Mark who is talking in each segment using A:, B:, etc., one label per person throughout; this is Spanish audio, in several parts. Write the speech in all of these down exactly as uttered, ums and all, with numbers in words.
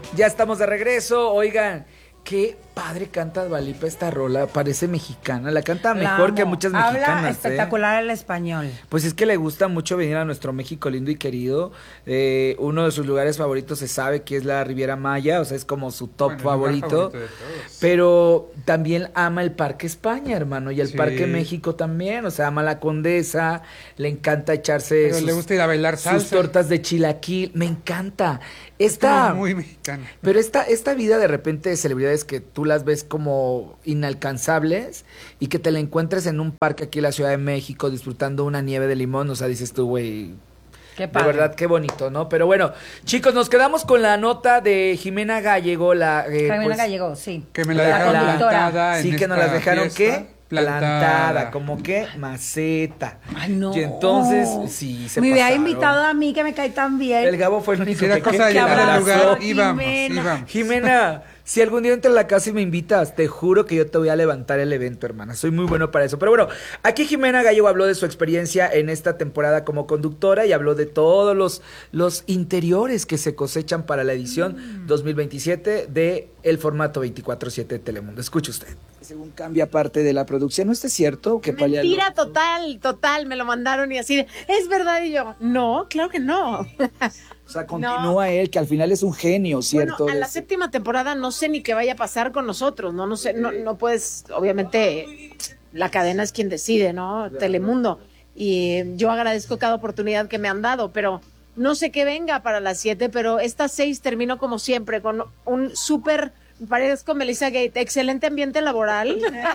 A: Ya estamos de regreso. Oigan, qué padre canta Dua Lipa esta rola. Parece mexicana. La canta
B: La
A: mejor
B: amo.
A: que muchas
B: Habla
A: mexicanas.
B: espectacular
A: ¿eh?
B: el español.
A: Pues es que le gusta mucho venir a nuestro México lindo y querido. Eh, uno de sus lugares favoritos se sabe que es la Riviera Maya. O sea, es como su top
C: Bueno,
A: favorito.
C: favorito de todos.
A: Pero también ama el Parque España, hermano. Y el
C: Sí.
A: Parque México también. O sea, ama la Condesa. Le encanta echarse
C: Pero
A: sus,
C: le gusta ir a bailar
A: sus
C: salsa.
A: tortas de chilaquil. Me encanta.
C: Es
A: Esta...
C: como muy mexicano.
A: Pero esta, esta vida de repente de celebridades que tú las ves como inalcanzables y que te la encuentres en un parque aquí en la Ciudad de México disfrutando una nieve de limón, o sea, dices tú, güey,
B: Qué
A: de
B: padre.
A: verdad, qué bonito, ¿no? Pero bueno, chicos, nos quedamos con la nota de Jimena Gallego, la... eh,
B: Jimena
A: pues,
B: Gallego, sí.
C: Que me la
A: La
C: dejaron
B: conductora.
C: plantada en
A: sí, que nos
C: esta
A: las dejaron,
C: fiesta.
A: ¿qué? Plantada, como que maceta.
B: Ay, no.
A: Y entonces, sí, se
B: me hubiera
A: pasaron.
B: invitado a mí, que me cae tan bien.
A: El Gabo fue el único
C: Si era
A: que...
C: cosa
A: que-
C: de
A: que
C: llegar al
A: abrazó.
C: lugar, íbamos,
B: Jimena.
C: íbamos.
A: Jimena, si algún día entras a la casa y me invitas, te juro que yo te voy a levantar el evento, hermana. Soy muy bueno para eso. Pero bueno, aquí Jimena Gallego habló de su experiencia en esta temporada como conductora y habló de todos los, los interiores que se cosechan para la edición
B: Mm.
A: dos mil veintisiete de el formato veinticuatro siete de Telemundo. Escuche usted. Según cambia parte de la producción, ¿no es cierto? Que Palia-
D: Mentira total, total, me lo mandaron y así, de, ¿es verdad? Y yo, no, claro que no.
A: O sea, continúa él, que al final es un genio, ¿cierto?
D: Bueno, a la
A: De-
D: séptima temporada no sé ni qué vaya a pasar con nosotros, ¿no? No sé, no, no puedes, obviamente, la cadena es quien decide, ¿no? Telemundo. Y yo agradezco cada oportunidad que me han dado, pero no sé qué venga para las siete, pero estas seis termino como siempre, con un súper, parezco Melissa Gate, excelente ambiente laboral.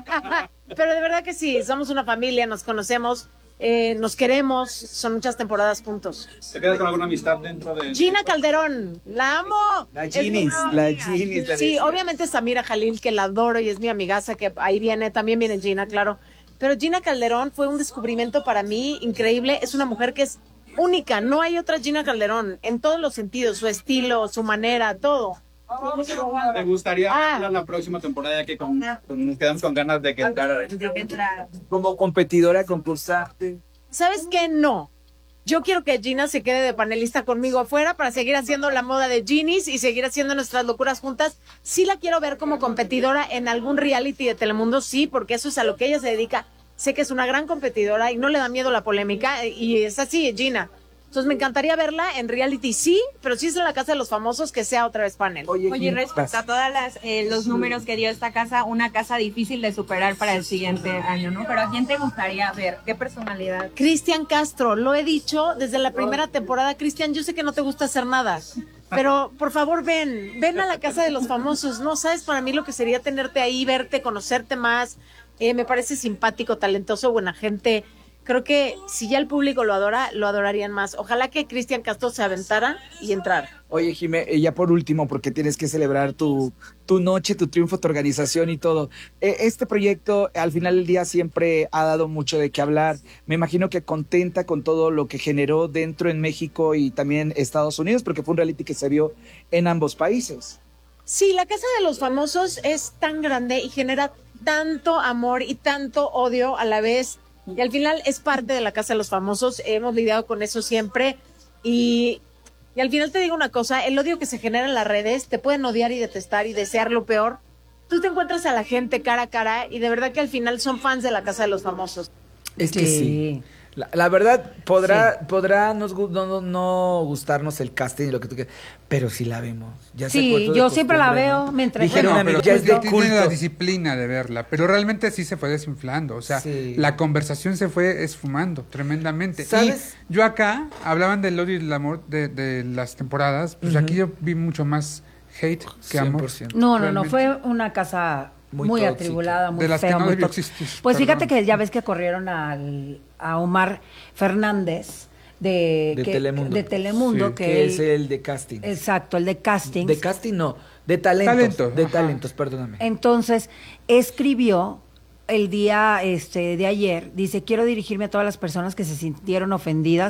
D: Pero de verdad que sí, somos una familia, nos conocemos, eh, nos queremos, son muchas temporadas juntos.
E: ¿Te quedas con alguna amistad dentro de...?
D: Gina Calderón, la amo.
A: La
D: Es mi
A: Ginis, la
D: amiga.
A: Ginis. la
D: Sí,
A: de-
D: obviamente Samira Jalil, que la adoro y es mi amigaza, que ahí viene, también viene Gina, claro. Pero Gina Calderón fue un descubrimiento para mí increíble. Es una mujer que es única, no hay otra Gina Calderón, en todos los sentidos, su estilo, su manera, todo.
E: ¿Te gustaría
D: Ah.
E: ver la próxima temporada ya que con, con- nos quedamos con ganas de que entrara?
A: Como competidora, concursante.
D: ¿Sabes qué? No. Yo quiero que Gina se quede de panelista conmigo afuera para seguir haciendo la moda de Ginis y seguir haciendo nuestras locuras juntas. Sí la quiero ver como competidora en algún reality de Telemundo, sí, porque eso es a lo que ella se dedica. Sé que es una gran competidora y no le da miedo la polémica y es así, Gina. Entonces me encantaría verla en reality, sí, pero si es en la casa de los famosos, que sea otra vez panel.
A: Oye,
F: Oye,
A: Jim,
F: respecto
A: vas.
F: a todas las eh, los números que dio esta casa, una casa difícil de superar para el siguiente año, ¿no? Pero ¿a quién te gustaría ver? ¿Qué personalidad?
D: Cristian Castro, lo he dicho desde la primera temporada. Cristian, yo sé que no te gusta hacer nada, pero por favor ven, ven a la casa de los famosos. No sabes para mí lo que sería tenerte ahí, verte, conocerte más. Eh, me parece simpático, talentoso, buena gente. Creo que si ya el público lo adora, lo adorarían más. Ojalá que Cristian Castro se aventara y entrara.
A: Oye, Jimé, eh, ya por último, porque tienes que celebrar tu, tu noche, tu triunfo, tu organización y todo. Eh, este proyecto, al final del día, siempre ha dado mucho de qué hablar. Me imagino que contenta con todo lo que generó dentro en México y también Estados Unidos, porque fue un reality que se vio en ambos países.
D: Sí, la casa de los famosos es tan grande y genera tanto amor y tanto odio a la vez. Y al final es parte de la casa de los famosos. Hemos lidiado con eso siempre. Y, y al final te digo una cosa, el odio que se genera en las redes, te pueden odiar y detestar y desear lo peor. Tú te encuentras a la gente cara a cara y de verdad que al final son fans de la casa de los famosos.
A: Es que sí. La, la verdad, podrá, podrá nos gu- no, no, no gustarnos el casting y lo que tú quieras, pero sí la vemos. Ya se
B: Sí,
A: acuerda de
B: yo siempre la
A: costumbre,
B: veo,
A: ¿no?
B: me entretengo.
A: Dijeron
C: Bueno,
A: a mí,
C: pero
A: ya es
C: pues
A: de
C: ya tiene la
A: culto.
C: disciplina de verla, pero realmente sí se fue desinflando, o sea,
A: Sí.
C: la conversación se fue esfumando tremendamente.
A: ¿Sabes?
C: Y yo acá, hablaban del odio y el amor de, de las temporadas, pues aquí yo vi mucho más hate que amor.
A: cien por ciento.
B: No, no, no,
C: Realmente.
B: fue una casa
A: Muy
B: muy,
A: tóxica.
B: atribulada, muy
C: De las
B: fea,
C: que no
B: muy
C: debió
B: tóxica.
C: existir,
B: Pues
C: perdón.
B: fíjate que ya ves que corrieron al, a Omar Fernández de,
A: De
B: que-
A: Telemundo.
B: de Telemundo,
C: Sí,
B: que,
A: Que
B: él-
A: es el de casting.
B: exacto, el de casting.
A: De casting no, de talentos.
C: Talentos,
A: de
C: ajá.
A: talentos, perdóname.
B: Entonces, escribió el día este de ayer, dice, quiero dirigirme a todas las personas que se sintieron ofendidas.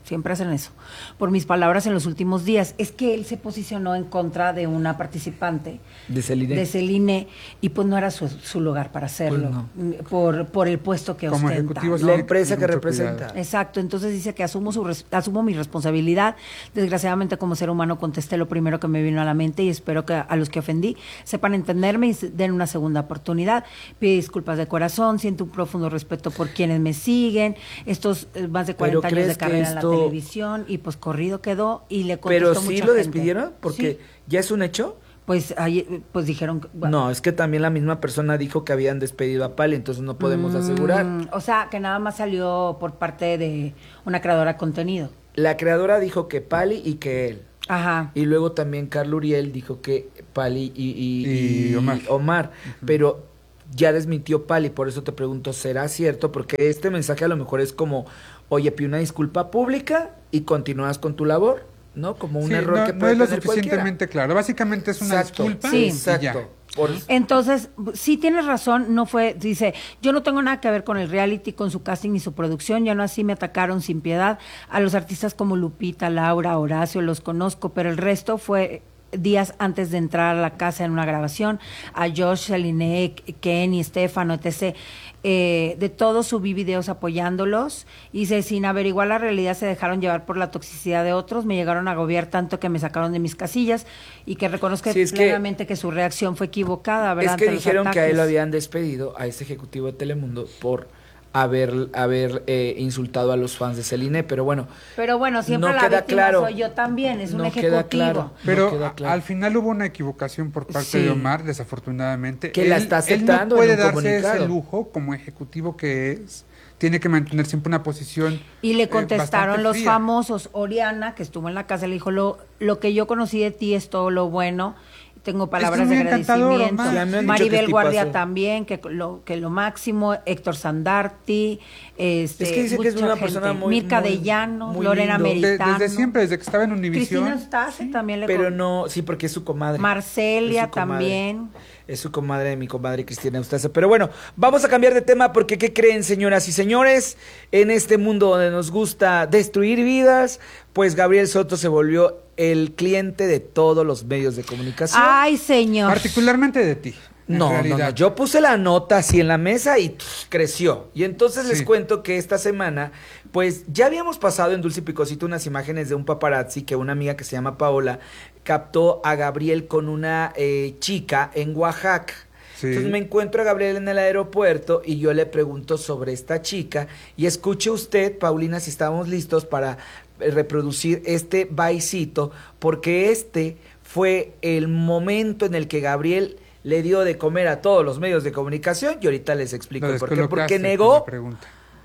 B: siempre hacen eso, por mis palabras en los últimos días. Es que él se posicionó en contra de una participante
A: De Celine.
B: de Celine y pues no era su, su lugar para hacerlo,
A: Pues
B: por, por el puesto que
C: Como
B: ostenta.
C: ejecutivo,
B: ¿no?
A: La
C: sí,
A: empresa que
C: mucho
A: representa.
C: cuidado.
B: Exacto, entonces dice que asumo su res- asumo mi responsabilidad. Desgraciadamente, como ser humano, contesté lo primero que me vino a la mente y espero que a los que ofendí sepan entenderme y se- den una segunda oportunidad. Pido disculpas de corazón, siento un profundo respeto por quienes me siguen, estos eh, más de
A: Pero
B: cuarenta años de
A: ¿crees que
B: carrera en
A: esto-
B: la televisión y pues corrido quedó y le contestó
A: Pero sí
B: mucha
A: lo
B: gente.
A: despidieron porque
B: Sí,
A: ya es un hecho.
B: pues ahí, pues dijeron, que- bueno,
A: No, es que también la misma persona dijo que habían despedido a Pali, entonces no podemos asegurar.
B: mm, o sea, que nada más salió por parte de una creadora de contenido.
A: La creadora dijo que Pali y que él.
B: Ajá.
A: Y luego también Carlos Uriel dijo que Pali y, y-
C: Y
A: y
C: Omar.
A: Omar. Pero ya desmintió Pali, por eso te pregunto, ¿será cierto? Porque este mensaje a lo mejor es como, oye, pide una disculpa pública y continúas con tu labor, ¿no? Como un
C: Sí,
A: error
C: no,
A: que
C: no
A: puede
C: es lo
A: tener
C: suficientemente claro. Básicamente es una
A: Exacto,
C: disculpa
B: Sí.
C: y
A: exacto.
C: ya.
A: Por-
B: Entonces, sí tienes razón, no fue, dice, yo no tengo nada que ver con el reality, con su casting ni su producción, ya no así me atacaron sin piedad. A los artistas como Lupita, Laura, Horacio, los conozco, pero el resto fue días antes de entrar a la casa en una grabación, a Josh, Celine, Kenny, Estefano, etcétera. Eh, de todos subí videos apoyándolos y dice, sin averiguar la realidad se dejaron llevar por la toxicidad de otros, me llegaron a agobiar tanto que me sacaron de mis casillas y que reconozco
A: Sí, es que-
B: plenamente que, su reacción fue equivocada, ¿verdad?
A: Es que
B: ante los
A: dijeron que a él lo
B: ataques.
A: habían despedido, a ese ejecutivo de Telemundo, por haber, haber eh, insultado a los fans de Celine, pero bueno,
B: Pero bueno, siempre
A: no
B: la
A: queda
B: víctima
A: claro.
B: soy yo también, es un
A: No
B: ejecutivo.
A: queda claro.
C: Pero
A: No queda
C: a-
A: claro.
C: al final hubo una equivocación por parte
B: Sí.
C: de Omar, desafortunadamente.
A: Que la está aceptando
C: Él no
A: en
C: puede
A: un
C: darse ese
A: comunicado.
C: lujo como ejecutivo que es. Tiene que mantener siempre una posición.
B: Y le
C: eh,
B: contestaron
C: bastante
B: los
C: fría.
B: famosos, Oriana, que estuvo en la casa, le dijo, lo, lo que yo conocí de ti es todo lo bueno, tengo palabras
C: muy
B: de
C: encantador,
B: agradecimiento.
C: Omar.
A: Ya me han dicho
B: Maribel
A: que
B: Guardia
A: tipazo.
B: también, que lo, que lo máximo, Héctor Sandarti, este,
A: Es que dice que es
B: mucha
A: una
B: gente.
A: persona muy-
B: Mirka
A: muy-
B: de Llano,
A: muy
B: Lorena
A: lindo.
C: De-
B: Meritano.
C: desde siempre, desde que estaba en Univisión.
B: Cristina Stase también le
A: pero
B: con-
A: no, sí, porque es su comadre.
B: Marcelia
A: Es su comadre.
B: también.
A: Es su comadre de mi comadre Cristina Eustace. Pero bueno, vamos a cambiar de tema porque ¿qué creen, señoras y señores? En este mundo donde nos gusta destruir vidas, pues Gabriel Soto se volvió el cliente de todos los medios de comunicación.
B: Ay, señor.
C: Particularmente de ti. en
A: No, no,
C: realidad.
A: no, yo puse la nota así en la mesa y pff, creció. Y entonces les
C: Sí.
A: cuento que esta semana, pues ya habíamos pasado en Dulce y Picosito unas imágenes de un paparazzi que una amiga que se llama Paola captó a Gabriel con una eh, chica en Oaxaca.
C: Sí.
A: Entonces me encuentro a Gabriel en el aeropuerto y yo le pregunto sobre esta chica y escuche usted, Paulina, si estamos listos para eh, reproducir este baicito, porque este fue el momento en el que Gabriel le dio de comer a todos los medios de comunicación y ahorita les explico
C: Lo
A: el por qué.
C: descolocaste
A: Porque
C: con la
A: negó
C: pregunta.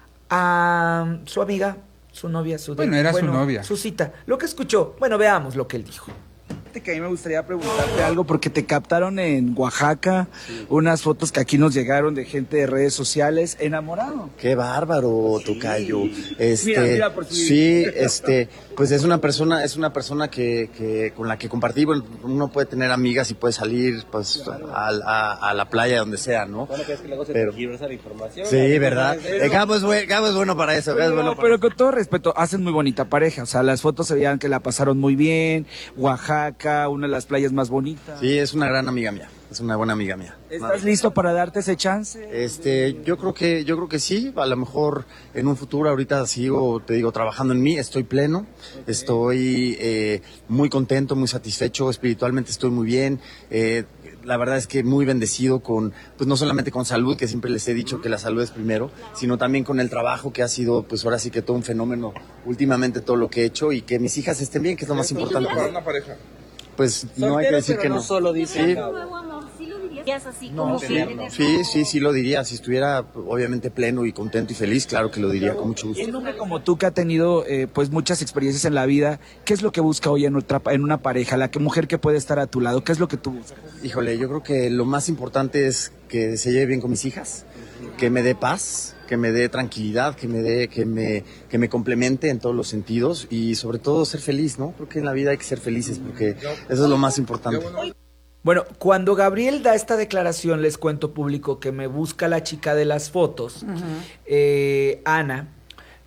A: a su amiga, su novia, su... de-
C: Bueno, era su novia.
A: Su cita. Lo que escuchó. Bueno, veamos lo que él dijo. Que a mí me gustaría preguntarte algo porque te captaron en Oaxaca unas fotos que aquí nos llegaron de gente de redes sociales enamorado.
G: Qué bárbaro, tocayo. Este,
A: Mira, mira por si-
G: sí, este, pues es una persona, es una persona que, que con la que compartí, bueno, uno puede tener amigas y puede salir, pues, a, a- a la playa donde sea, ¿no? Pero-
E: esa información.
G: sí, verdad. Eh, Gabo es bueno, Gabo es bueno para eso. Gabo es bueno
A: No,
G: para
A: pero con todo respeto, hacen muy bonita pareja. O sea, las fotos se veían que la pasaron muy bien. Oaxaca, una de las playas más bonitas.
G: Sí, es una gran amiga mía. Es una buena amiga mía.
A: ¿Estás listo para darte ese chance?
G: Este, yo creo que, yo creo que sí, a lo mejor en un futuro ahorita sigo, te digo, trabajando en mí, estoy pleno, estoy eh, muy contento, muy satisfecho, espiritualmente estoy muy bien, eh, la verdad es que muy bendecido con, pues no solamente con salud, que siempre les he dicho que la salud es primero, sino también con el trabajo que ha sido, pues ahora sí que todo un fenómeno últimamente todo lo que he hecho y que mis hijas estén bien, que es lo más importante. Pues no hay que decir que no.
E: solo dice
G: Sí.
H: Nuevo amor, ¿sí lo dirías así
G: No,
H: como
G: sí,
H: que...
G: sí, sí, sí lo diría. Si estuviera obviamente pleno y contento y feliz, claro que lo diría con mucho gusto.
A: Un hombre como tú que ha tenido eh, pues muchas experiencias en la vida, ¿qué es lo que busca hoy en, otra, en una pareja? La que mujer que puede estar a tu lado, ¿qué es lo que tú buscas?
G: Híjole, yo creo que lo más importante es que se lleve bien con mis hijas, que me dé paz, que me dé tranquilidad, que me dé, que me, que me complemente en todos los sentidos y sobre todo ser feliz, ¿no? Creo que en la vida hay que ser felices porque eso es lo más importante.
A: Bueno, cuando Gabriel da esta declaración, les cuento público que me busca la chica de las fotos, eh, Ana,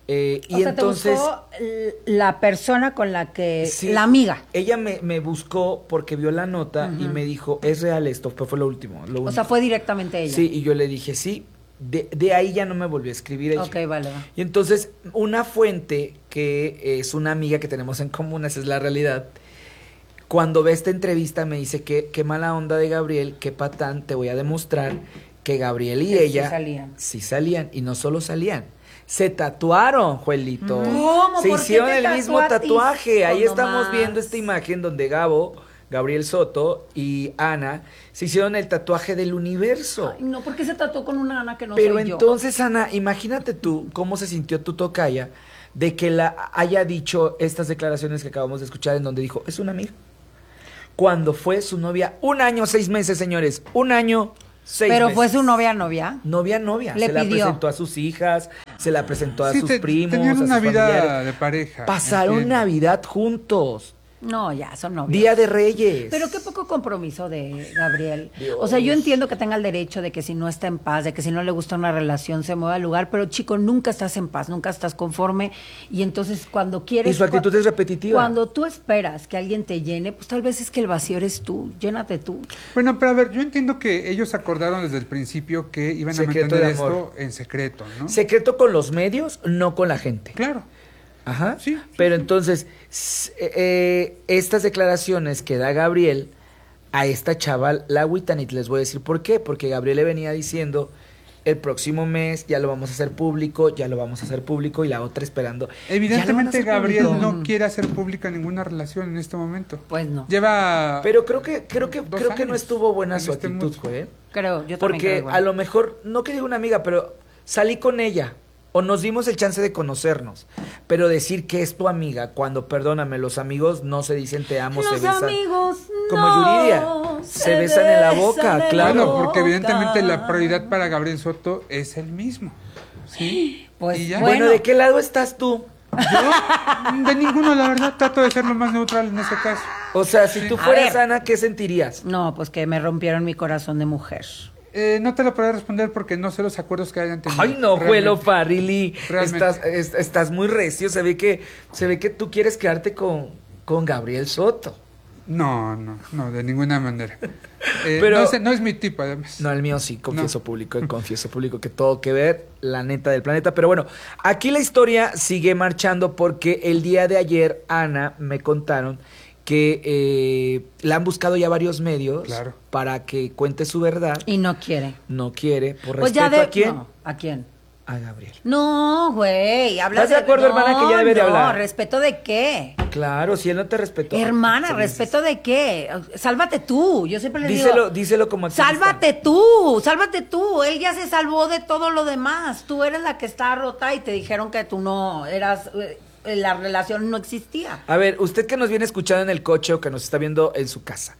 A: Eh,
B: O
A: y
B: sea,
A: entonces,
B: te buscó l- la persona con la que...
A: sí,
B: la amiga.
A: ella me, me buscó porque vio la nota y me dijo, es real esto, pero fue lo último. Lo
B: O sea,
A: único.
B: fue directamente ella.
A: Sí, y yo le dije, sí. De, de ahí ya no me volvió a escribir ella.
B: Ok, vale, va.
A: Y entonces, una fuente que es una amiga que tenemos en común, esa es la realidad, cuando ve esta entrevista me dice que qué mala onda de Gabriel, qué patán, te voy a demostrar que Gabriel y
B: Que sí
A: ella
B: salían.
A: sí salían, y no solo salían, se tatuaron, Juelito.
B: ¿Cómo?
A: Se
B: ¿Por qué
A: hicieron
B: te
A: el mismo
B: tatuaste?
A: tatuaje. Ahí
B: No
A: estamos
B: más.
A: viendo esta imagen donde Gabo, Gabriel Soto y Ana se hicieron el tatuaje del universo.
B: Ay, no, porque se tatuó con una Ana que no
A: Pero
B: soy yo.
A: entonces, Ana, imagínate tú cómo se sintió tu tocaya de que la haya dicho estas declaraciones que acabamos de escuchar en donde dijo, es una amiga. Cuando fue su novia, un año, seis meses, señores, un año, seis
B: Pero
A: meses.
B: fue su novia, novia.
A: Novia, novia.
B: Le
A: se la
B: pidió.
A: presentó a sus hijas, se la presentó a
C: Sí,
A: sus
C: te-
A: primos,
C: tenían
A: a sus
C: una vida
A: familiares.
C: de pareja.
A: Pasaron
C: entiendo.
A: Navidad juntos.
B: No, ya, son novios.
A: Día de Reyes.
B: Pero qué poco compromiso de Gabriel.
A: Dios.
B: O sea, yo entiendo que tenga el derecho de que si no está en paz, de que si no le gusta una relación se mueva al lugar, pero chico, nunca estás en paz, nunca estás conforme y entonces cuando quieres...
A: Y su actitud
B: cua-
A: es repetitiva.
B: Cuando tú esperas que alguien te llene, pues tal vez es que el vacío eres tú, llénate tú.
C: Bueno, pero a ver, yo entiendo que ellos acordaron desde el principio que iban
A: Secreto
C: a
A: de
C: mantener
A: amor.
C: esto en secreto, ¿no?
A: Secreto con los medios, no con la gente.
C: Claro.
A: Ajá.
C: Sí, sí,
A: Pero
C: sí.
A: entonces, s- eh, estas declaraciones que da Gabriel a esta chaval la agüitan y les voy a decir por qué. Porque Gabriel le venía diciendo, el próximo mes ya lo vamos a hacer público, ya lo vamos a hacer público, y la otra esperando. "¿Ya lo van a
C: Evidentemente
A: hacer
C: Gabriel
A: público?".
C: no quiere hacer pública ninguna relación en este momento.
B: Pues no.
C: Lleva...
A: Pero creo que, creo que,
C: Dos
A: creo que no
C: años
A: estuvo buena
C: en
A: su
C: este
A: actitud,
C: mood.
A: Joel.
B: Creo, yo también creo
A: Porque
B: igual.
A: a lo mejor, no que diga una amiga, pero salí con ella o nos dimos el chance de conocernos. Pero decir que es tu amiga, cuando, perdóname, los amigos no se dicen te amo, se
B: Los
A: besan.
B: amigos
A: Como
B: no
A: Yuridia, se besan en la boca,
B: besan en
A: claro.
B: la
C: Bueno, porque
B: boca.
C: evidentemente la prioridad para Gabriel Soto es el mismo. ¿Sí?
B: Pues
C: Y ya.
A: Bueno,
B: Bueno.
A: ¿de qué lado estás tú?
C: Yo, de ninguno, la verdad, trato de ser lo más neutral en este caso.
A: O sea, si tú
B: A
A: fueras
B: ver.
A: Ana, ¿qué sentirías?
B: No, pues que me rompieron mi corazón de mujer.
C: Eh, no te lo podré responder porque no sé los acuerdos que hayan tenido.
A: Ay, no,
C: realmente.
A: Juelo Farrili,
C: Realmente.
A: estás, es- estás muy recio. Se ve que, se ve que tú quieres quedarte con, con Gabriel Soto.
C: No, no, no, de ninguna manera. Eh,
A: Pero-
C: no, es, no es mi tipo, además.
A: No, el mío sí, confieso público, confieso público que todo que ver, la neta del planeta. Pero bueno, aquí la historia sigue marchando porque el día de ayer, Ana, me contaron que eh, la han buscado ya varios medios
C: Claro.
A: para que cuente su verdad.
B: Y no quiere.
A: No quiere, por
B: Pues
A: respeto
B: ya de...
A: a quién.
B: no, ¿a quién?
A: A Gabriel.
B: No, güey, hablas
A: ¿Estás de acuerdo,
B: no,
A: hermana, que ya debe de
B: no,
A: hablar?
B: ¿respeto de qué?
A: Claro, si él no te respetó.
B: Hermana,
A: ¿qué dices?
B: ¿respeto de qué? Sálvate tú, yo siempre le
A: Díselo,
B: digo...
A: díselo como activista.
B: Sálvate tú, sálvate tú. Él ya se salvó de todo lo demás. Tú eres la que está rota y te dijeron que tú no eras, eh, la relación no existía.
A: A ver, usted que nos viene escuchando en el coche o que nos está viendo en su casa,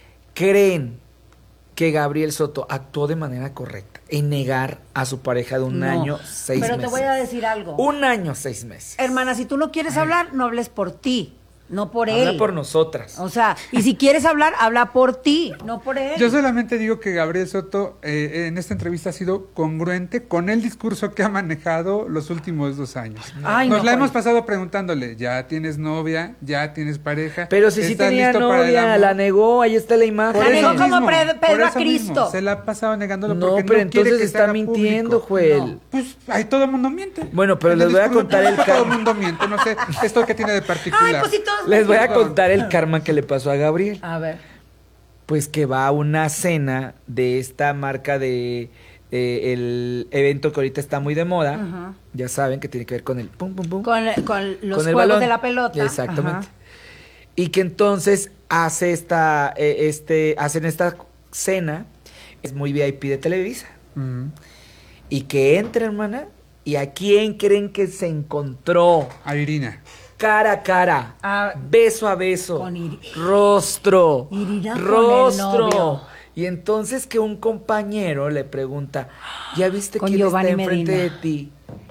A: ¿creen que Gabriel Soto actuó de manera correcta en negar a su pareja de un
B: No.
A: año, seis
B: Pero
A: meses?
B: te voy a decir algo.
A: Un año, seis meses.
B: Hermana, si tú no quieres hablar, no hables por ti, no por
A: Habla
B: él.
A: por nosotras.
B: O sea, y si quieres hablar, habla por ti, no por él.
C: Yo solamente digo que Gabriel Soto eh, en esta entrevista ha sido congruente con el discurso que ha manejado los últimos dos años.
B: Ay,
C: Nos
B: no,
C: la
B: Juan.
C: hemos pasado preguntándole, ¿ya tienes novia? ¿Ya tienes pareja?
A: Pero si sí
C: ¿Estás
A: tenía
C: listo para el
A: novia,
C: amor?
A: la negó, ahí está la imagen.
B: La negó
C: eso
B: como
C: mismo,
B: Pedro- Pedro
C: por
B: a
C: eso
B: Cristo.
C: mismo, se la ha pasado negándolo
A: No,
C: porque
A: pero
C: no quiere
A: entonces
C: que se
A: está
C: haga
A: mintiendo,
C: público.
A: Joel.
C: No, pues ahí todo el mundo miente.
A: Bueno, pero
C: En
A: les
C: el
A: voy a
C: discurso
A: contar el
C: público todo el
A: karma.
C: mundo miente, no sé, esto que tiene de particular.
B: Ay, pues si todos...
A: Les voy a
C: Perdón.
A: contar el karma que le pasó a Gabriel.
B: A ver.
A: Pues que va a una cena de esta marca de eh, el evento que ahorita está muy de moda.
B: Ajá.
A: Ya saben que tiene que ver con el pum pum pum.
B: Con, con los
A: con el
B: juegos
A: balón.
B: de la pelota.
A: Exactamente.
B: Ajá.
A: Y que entonces hace esta, eh, este, hacen esta cena, es muy V I P de Televisa.
C: Mm.
A: Y que entra, hermana, ¿y a quién creen que se encontró?
C: A Irina.
A: Cara a cara,
B: Ah,
A: beso a beso,
B: con Iri-
A: rostro,
B: Irina con el
A: rostro.
B: novio.
A: Y entonces que un compañero le pregunta, ¿ya viste
B: Con
A: quién
B: Giovanni
A: está enfrente
B: Medina.
A: de ti?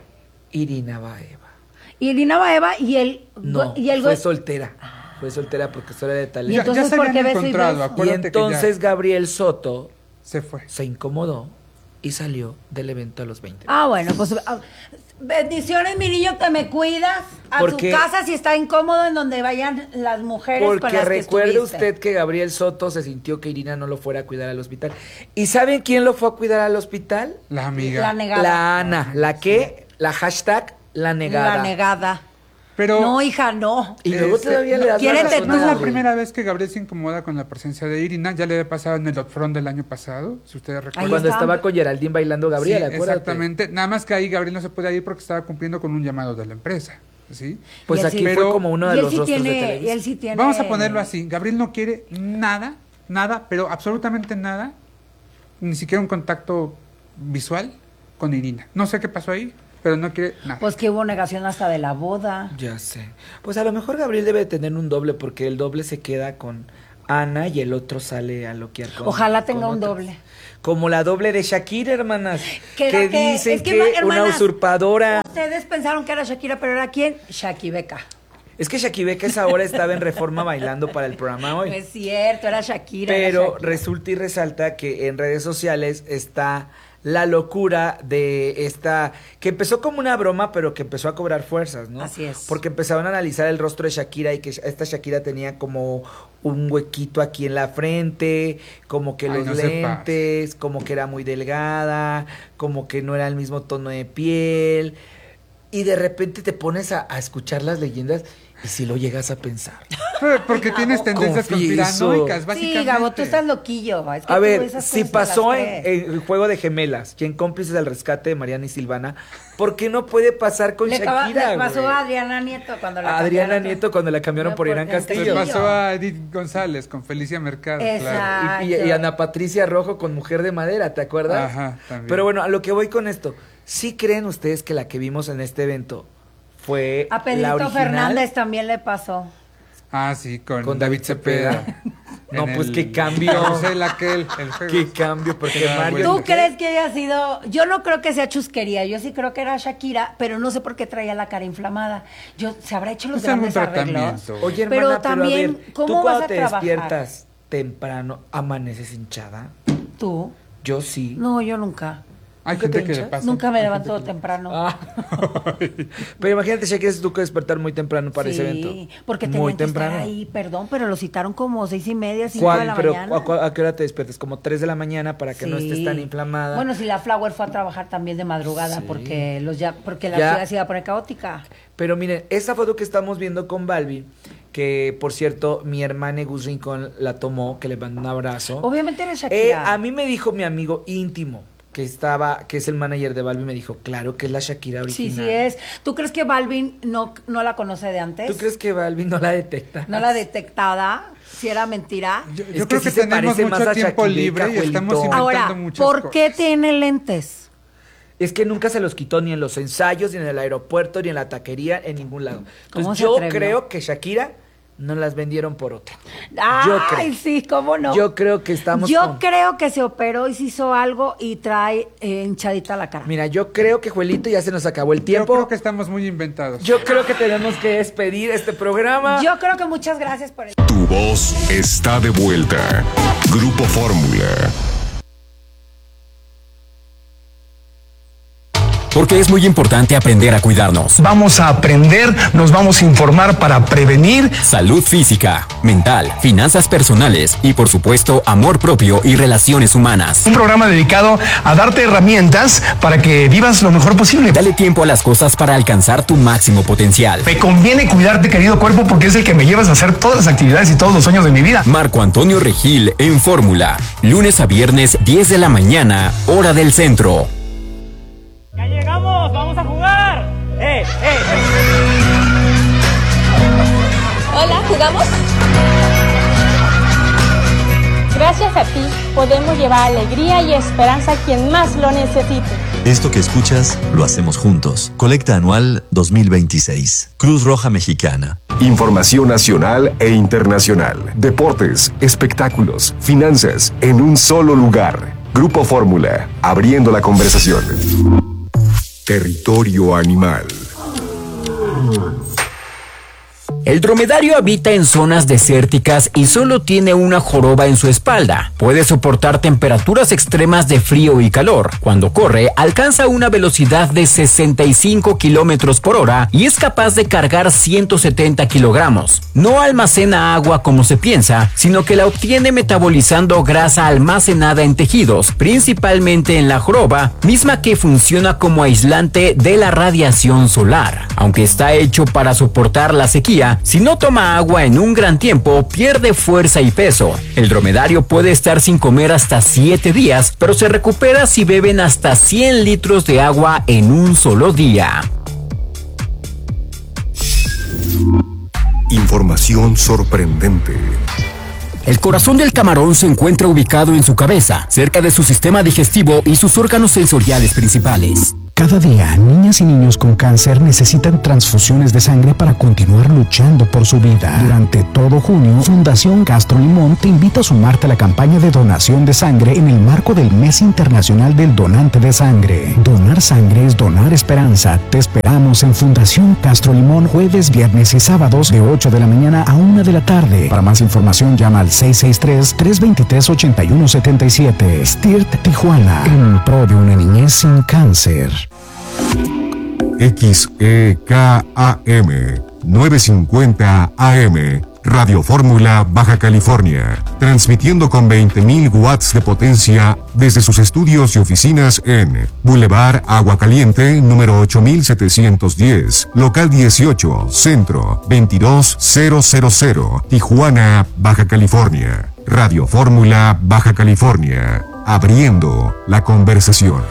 A: Irina Baeva.
B: Irina Baeva y el...
A: No,
B: y el
A: fue
B: go-
A: soltera. Fue soltera porque solo era de
B: Y
A: talento.
C: Ya,
B: entonces,
C: ya se
B: ¿por
C: habían
B: qué beso y
C: encontrado,
B: beso?
A: Y
C: acuérdate
A: entonces
C: que ya
A: Gabriel Soto
C: se fue.
A: se incomodó y salió del evento a los veinte.
B: Ah, bueno, pues ah, bendiciones, mi niño, que me cuidas. A
A: Porque-
B: tu casa si está incómodo en donde vayan las mujeres con
A: Porque
B: las que
A: recuerde
B: estuviste.
A: usted que Gabriel Soto se sintió que Irina no lo fuera a cuidar al hospital. ¿Y saben quién lo fue a cuidar al hospital?
C: La amiga.
B: La negada.
A: La Ana. ¿La qué? La hashtag la negada.
B: La negada.
C: Pero
B: No, hija, no.
A: Y luego
C: Este,
A: todavía le das
B: quiérete
A: la razón
C: no
A: a
C: es la
A: Gabriel.
C: primera vez que Gabriel se incomoda con la presencia de Irina. Ya le había pasado en el Upfront del año pasado, si ustedes recuerdan.
B: Ahí
A: Cuando
B: está.
A: estaba con Geraldine bailando Gabriel,
C: Sí,
A: acuérdate.
C: exactamente. Nada más que ahí Gabriel no se podía ir porque estaba cumpliendo con un llamado de la empresa. ¿Sí?
A: Pues
B: Y él
A: aquí
B: sí-
A: fue
C: Pero-
A: como uno de
B: y él
A: los
B: sí
A: rostros de
B: tiene, y
A: Televisa.
B: él sí tiene.
C: Vamos a ponerlo así. Gabriel no quiere nada, nada, pero absolutamente nada, ni siquiera un contacto visual con Irina. No sé qué pasó ahí, pero no quiere nada.
B: Pues que hubo negación hasta de la boda.
A: Ya sé. Pues a lo mejor Gabriel debe tener un doble porque el doble se queda con Ana y el otro sale a loquear con
B: Ojalá tenga
A: con
B: un
A: otras.
B: doble.
A: Como la doble de Shakira, hermanas.
B: Que
A: Que,
B: era que-
A: dicen
B: es que,
A: que,
B: ma-
A: una
B: hermanas,
A: usurpadora.
B: Ustedes pensaron que era Shakira, pero era quién? Shakibeca.
A: Es que Shakibeca esa hora estaba en Reforma bailando para el programa
B: No
A: hoy.
B: es cierto, era Shakira. era
A: Pero
B: Shakira.
A: resulta y resalta que en redes sociales está la locura de esta, que empezó como una broma, pero que empezó a cobrar fuerzas, ¿no?
B: Así es.
A: Porque empezaron a analizar el rostro de Shakira y que esta Shakira tenía como un huequito aquí en la frente, como que
C: Ay,
A: los
C: no se
A: lentes, como que era muy delgada, como que no era el mismo tono de piel. Y de repente te pones a, a escuchar las leyendas y si lo llegas a pensar.
C: Porque tienes tendencias
A: Confieso.
C: conspiranoicas, básicamente.
B: Sí, Gabo, tú estás loquillo. Es que
A: A
B: tú
A: ver,
B: esas
A: si
B: cosas
A: pasó
B: las
A: en,
B: crees.
A: en el juego de gemelas y en cómplices del rescate de Mariana y Silvana, ¿por qué no puede pasar con
B: Le, acaba-
A: Shakira?
B: le pasó
A: güey?
B: a Adriana Nieto cuando la
A: A Adriana
B: cambiaron.
A: Nieto cuando la cambiaron
B: No,
A: por Irán
B: porque
C: Le
A: Castillo.
B: Castillo.
C: pasó a Edith González con Felicia Mercado, claro.
B: Exacto.
A: Y, y- y Ana Patricia Rojo con Mujer de Madera, ¿te acuerdas?
C: Ajá, también.
A: Pero bueno, a lo que voy con esto, ¿sí creen ustedes que la que vimos en este evento fue
B: A
A: la
B: Pedrito
A: original?
B: Fernández también le pasó.
C: Ah, sí, con,
A: Con David Cepeda. No,
C: En
A: pues
C: el
A: qué cambio.
C: carrusel aquel, el juego.
A: Qué cambio, porque
C: Era
A: Mario...
C: bueno.
B: ¿Tú crees que haya sido? Yo no creo que sea chusquería, yo sí creo que era Shakira, pero no sé por qué traía la cara inflamada. Yo se habrá hecho los
C: Es algún
B: grandes arreglos.
C: tratamiento.
A: Oye,
B: Pero
A: hermana, pero,
B: también,
A: a ver,
B: ¿cómo
A: ¿tú
B: vas
A: cuando
B: a
A: te
B: trabajar?
A: despiertas temprano, amaneces hinchada?
B: ¿Tú?
A: Yo sí.
B: No, yo nunca.
C: Hay
A: ¿Nunca
C: gente
A: te
C: que le
A: hinchas?
C: pasa.
B: Nunca me
C: Hay
B: levanto
C: gente que-
B: temprano.
A: Ah. Pero imagínate, Shakira, si tú que despertar muy temprano para ese evento.
B: Sí, porque
A: muy
B: tenían que
A: temprano.
B: estar ahí, perdón, pero lo citaron como seis y media, cinco
A: ¿Cuál?
B: de la
A: Pero
B: mañana.
A: ¿a, cua- a qué hora te despiertas? Como tres de la mañana para que no
B: Sí.
A: estés tan inflamada.
B: Bueno, si la Flower fue a trabajar también de madrugada
A: Sí.
B: porque los ya porque la
A: Ya.
B: ciudad se iba a poner caótica.
A: Pero miren, esa foto que estamos viendo con Balvin, que por cierto, mi hermana Gus Rincón la tomó, que le mandó un abrazo.
B: Obviamente era
A: Eh,
B: Shakira.
A: a mí me dijo mi amigo íntimo, que estaba, que es el manager de Balvin, me dijo, claro que es la Shakira
B: Sí,
A: original.
B: sí es. ¿Tú crees que Balvin no, no la conoce de antes?
A: ¿Tú crees que Balvin no la detecta?
B: ¿No la detectada? Si era mentira.
C: Yo,
A: Es
C: yo
A: que
C: creo
A: sí
C: que
A: se
C: tenemos
A: parece más
C: mucho
A: a
C: tiempo
A: Shakira,
C: libre y estamos
A: Joelito.
C: inventando
B: Ahora,
C: muchas
B: ¿por qué
C: cosas.
B: tiene lentes?
A: Es que nunca se los quitó ni en los ensayos, ni en el aeropuerto, ni en la taquería, en ningún lado.
B: ¿Cómo
A: Entonces
B: se
A: yo
B: atrevió?
A: creo que Shakira no las vendieron por otra.
B: Ay,
A: Yo creo.
B: sí, ¿cómo no?
A: Yo creo que estamos
B: Yo
A: con-
B: creo que se operó y se hizo algo y trae eh, hinchadita la cara.
A: Mira, yo creo que, Juelito, ya se nos acabó el
C: Yo
A: tiempo.
C: creo que estamos muy inventados.
A: Yo creo que tenemos que despedir este programa.
B: Yo creo que muchas gracias por el...
I: Tu voz está de vuelta. Grupo Fórmula.
J: Porque es muy importante aprender a cuidarnos.
K: Vamos a aprender, nos vamos a informar para prevenir.
J: Salud física, mental, finanzas personales y por supuesto amor propio y relaciones humanas.
K: Un programa dedicado a darte herramientas para que vivas lo mejor posible.
J: Dale tiempo a las cosas para alcanzar tu máximo potencial.
K: Me conviene cuidarte, querido cuerpo, porque es el que me llevas a hacer todas las actividades y todos los sueños de mi vida.
J: Marco Antonio Regil en Fórmula. Lunes a viernes, diez de la mañana, hora del centro.
L: ¡Ya llegamos! ¡Vamos a jugar! ¡Eh, eh, eh!
H: Hola, ¿jugamos? Gracias a ti podemos llevar alegría y esperanza a quien más lo necesite.
M: Esto que escuchas lo hacemos juntos. Colecta anual dos mil veintiséis. Cruz Roja Mexicana.
N: Información nacional e internacional. Deportes, espectáculos, finanzas, en un solo lugar. Grupo Fórmula, abriendo la conversación. Territorio Animal.
J: El dromedario habita en zonas desérticas y solo tiene una joroba en su espalda. Puede soportar temperaturas extremas de frío y calor. Cuando corre, alcanza una velocidad de sesenta y cinco kilómetros por hora y es capaz de cargar ciento setenta kilogramos. No almacena agua como se piensa, sino que la obtiene metabolizando grasa almacenada en tejidos, principalmente en la joroba, misma que funciona como aislante de la radiación solar. Aunque está hecho para soportar la sequía, si no toma agua en un gran tiempo, pierde fuerza y peso. El dromedario puede estar sin comer hasta siete días, pero se recupera si beben hasta cien litros de agua en un solo día.
N: Información sorprendente.
J: El corazón del camarón se encuentra ubicado en su cabeza, cerca de su sistema digestivo y sus órganos sensoriales principales.
O: Cada día, niñas y niños con cáncer necesitan transfusiones de sangre para continuar luchando por su vida. Durante todo junio, Fundación Castro Limón te invita a sumarte a la campaña de donación de sangre en el marco del Mes Internacional del Donante de Sangre. Donar sangre es donar esperanza. Te esperamos en Fundación Castro Limón jueves, viernes y sábados de ocho de la mañana a una de la tarde. Para más información llama al seis seis tres, tres dos tres, ocho uno siete siete. S T I R T Tijuana, en pro de una niñez sin cáncer.
N: X E K A M novecientos cincuenta A M Radio Fórmula Baja California, transmitiendo con veinte mil watts de potencia desde sus estudios y oficinas en Boulevard Agua Caliente, número ocho mil setecientos diez, local dieciocho, centro, veintidós mil, Tijuana, Baja California. Radio Fórmula Baja California, abriendo la conversación.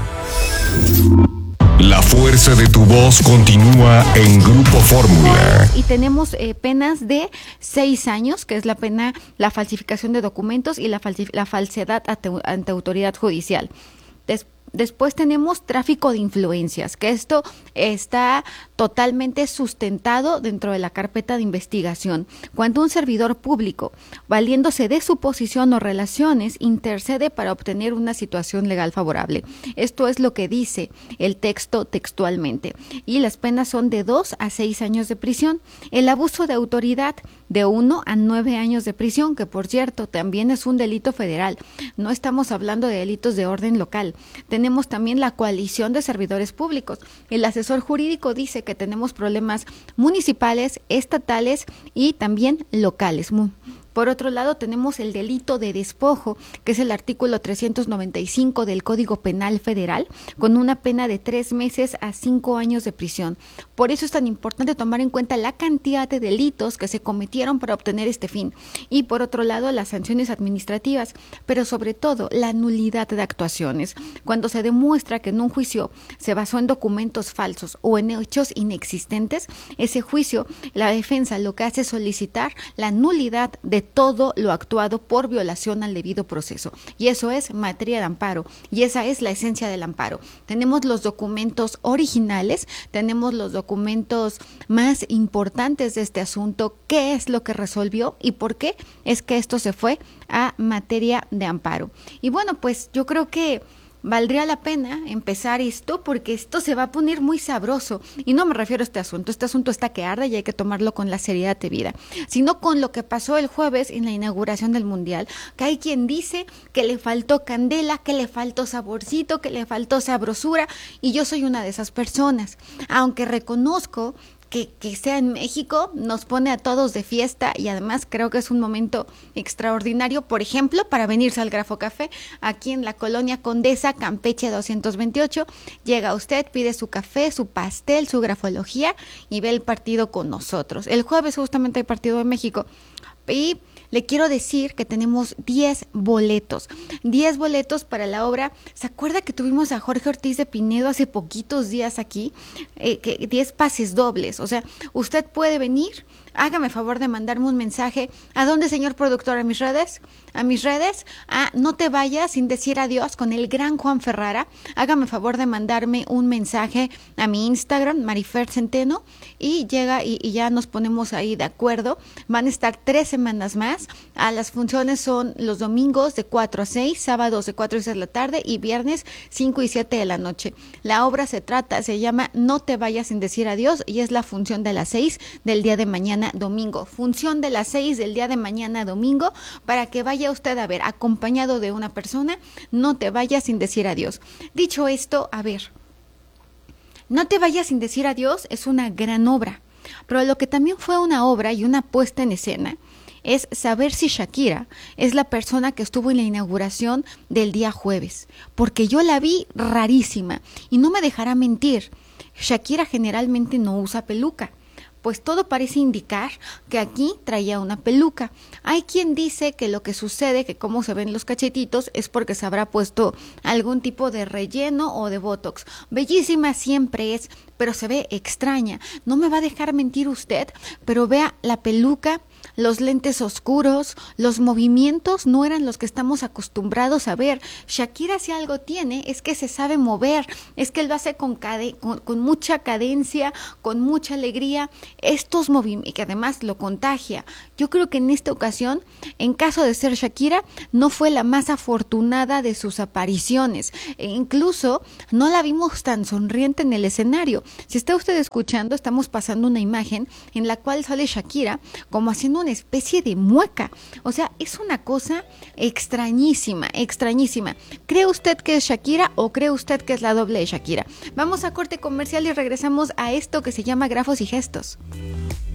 I: La fuerza de tu voz continúa en Grupo Fórmula.
P: Y tenemos eh, penas de seis años, que es la pena, la falsificación de documentos y la, falsi- la falsedad ante, ante autoridad judicial. Des- Después tenemos tráfico de influencias, que esto está totalmente sustentado dentro de la carpeta de investigación. Cuando un servidor público, valiéndose de su posición o relaciones, intercede para obtener una situación legal favorable. Esto es lo que dice el texto textualmente. Y las penas son de dos a seis años de prisión. El abuso de autoridad, de uno a nueve años de prisión, que por cierto también es un delito federal. No estamos hablando de delitos de orden local. Tenemos también la coalición de servidores públicos. El asesor jurídico dice que tenemos problemas municipales, estatales y también locales. Por otro lado, tenemos el delito de despojo, que es el artículo trescientos noventa y cinco del Código Penal Federal, con una pena de tres meses a cinco años de prisión. Por eso es tan importante tomar en cuenta la cantidad de delitos que se cometieron para obtener este fin. Y por otro lado, las sanciones administrativas, pero sobre todo la nulidad de actuaciones. Cuando se demuestra que en un juicio se basó en documentos falsos o en hechos inexistentes, ese juicio, la defensa lo que hace es solicitar la nulidad de todo lo actuado por violación al debido proceso. Y eso es materia de amparo. Y esa es la esencia del amparo. Tenemos los documentos originales, tenemos los documentos más importantes de este asunto, qué es lo que resolvió y por qué es que esto se fue a materia de amparo. Y bueno, pues yo creo que valdría la pena empezar esto porque esto se va a poner muy sabroso. Y no me refiero a este asunto, este asunto está que arde y hay que tomarlo con la seriedad debida, sino con lo que pasó el jueves en la inauguración del Mundial, que hay quien dice que le faltó candela, que le faltó saborcito, que le faltó sabrosura, y yo soy una de esas personas, aunque reconozco Que, que sea en México, nos pone a todos de fiesta y además creo que es un momento extraordinario, por ejemplo, para venirse al Grafo Café, aquí en la Colonia Condesa, Campeche doscientos veintiocho, llega usted, pide su café, su pastel, su grafología y ve el partido con nosotros. El jueves justamente hay partido en México y le quiero decir que tenemos diez boletos, diez boletos para la obra. ¿Se acuerda que tuvimos a Jorge Ortiz de Pinedo hace poquitos días aquí? Eh, que diez pases dobles, o sea, usted puede venir. Hágame favor de mandarme un mensaje. ¿A dónde, señor productor? ¿A mis redes? ¿A mis redes? Ah, no te vayas sin decir adiós con el gran Juan Ferrara. Hágame favor de mandarme un mensaje a mi Instagram, Marifer Centeno, y llega y, y ya nos ponemos ahí de acuerdo. Van a estar tres semanas más. Ah, las funciones son los domingos de cuatro a seis, sábados de cuatro y seis de la tarde y viernes cinco y siete de la noche. La obra se trata, se llama No te vayas sin decir adiós y es la función de las seis del día de mañana mañana domingo. Función de las seis del día de mañana domingo para que vaya usted a ver, acompañado de una persona, no te vayas sin decir adiós. Dicho esto, a ver, No te vayas sin decir adiós es una gran obra, pero lo que también fue una obra y una puesta en escena es saber si Shakira es la persona que estuvo en la inauguración del día jueves, porque yo la vi rarísima y no me dejará mentir, Shakira generalmente no usa peluca. Pues todo parece indicar que aquí traía una peluca. Hay quien dice que lo que sucede, que cómo se ven los cachetitos, es porque se habrá puesto algún tipo de relleno o de botox. Bellísima siempre es, pero se ve extraña. No me va a dejar mentir usted, pero vea la peluca, los lentes oscuros, los movimientos no eran los que estamos acostumbrados a ver. Shakira, si algo tiene, es que se sabe mover, es que lo hace con, cade- con, con mucha cadencia, con mucha alegría, estos movimientos, que además lo contagia. Yo creo que en esta ocasión, en caso de ser Shakira, no fue la más afortunada de sus apariciones, e incluso no la vimos tan sonriente en el escenario. Si está usted escuchando, estamos pasando una imagen en la cual sale Shakira como haciendo una especie de mueca. O sea, es una cosa extrañísima, extrañísima. ¿Cree usted que es Shakira o cree usted que es la doble de Shakira? Vamos a corte comercial y regresamos a esto que se llama Grafos y Gestos.